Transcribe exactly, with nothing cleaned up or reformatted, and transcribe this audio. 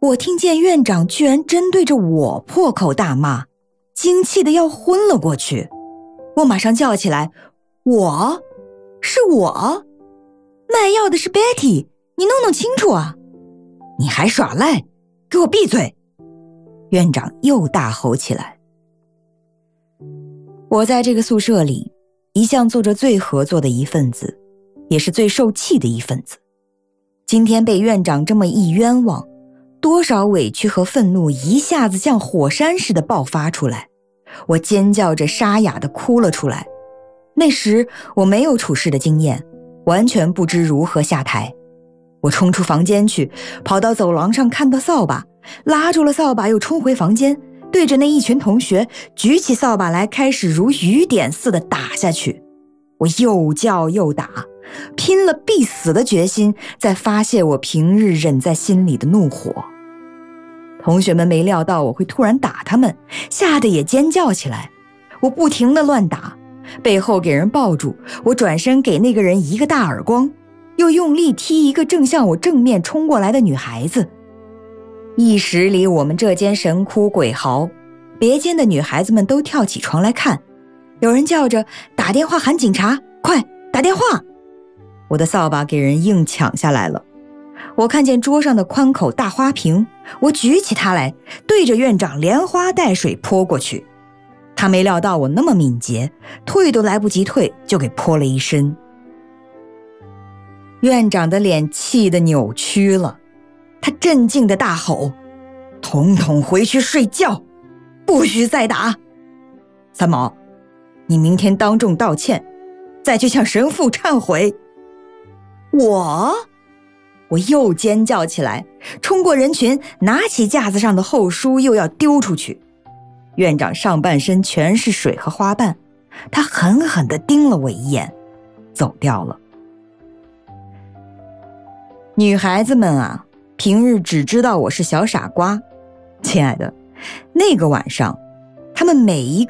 我听见院长居然针对着我破口大骂，惊气得要昏了过去。我马上叫起来，我？是我？卖药的是 Betty， 你弄弄清楚啊！你还耍赖，给我闭嘴！院长又大吼起来。我在这个宿舍里一向做着最合作的一份子，也是最受气的一份子。今天被院长这么一冤枉，多少委屈和愤怒一下子像火山似的爆发出来，我尖叫着沙哑地哭了出来。那时我没有处事的经验，完全不知如何下台。我冲出房间去，跑到走廊上看到扫把，拉住了扫把，又冲回房间，对着那一群同学举起扫把来，开始如雨点似的打下去。我又叫又打，拼了必死的决心，在发泄我平日忍在心里的怒火。同学们没料到我会突然打他们，吓得也尖叫起来。我不停地乱打，背后给人抱住，我转身给那个人一个大耳光，又用力踢一个正向我正面冲过来的女孩子。一时里我们这间神哭鬼嚎，别间的女孩子们都跳起床来看，有人叫着打电话喊警察，快打电话！我的扫把给人硬抢下来了。我看见桌上的宽口大花瓶，我举起它来，对着院长连花带水泼过去。他没料到我那么敏捷，退都来不及退，就给泼了一身。院长的脸气得扭曲了，他镇静地大吼：统统回去睡觉，不许再打！三毛，你明天当众道歉，再去向神父忏悔。我？我又尖叫起来，冲过人群，拿起架子上的厚书又要丢出去。院长上半身全是水和花瓣，他狠狠地盯了我一眼，走掉了。女孩子们啊，平日只知道我是小傻瓜。亲爱的，那个晚上，她们每一个